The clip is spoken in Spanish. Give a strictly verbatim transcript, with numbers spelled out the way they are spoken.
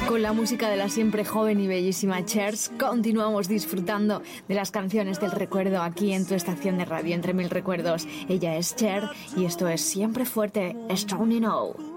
Con la música de la siempre joven y bellísima Cher, continuamos disfrutando de las canciones del recuerdo aquí en tu estación de radio Entre Mil Recuerdos. Ella es Cher y esto es Siempre Fuerte, Strong You Know.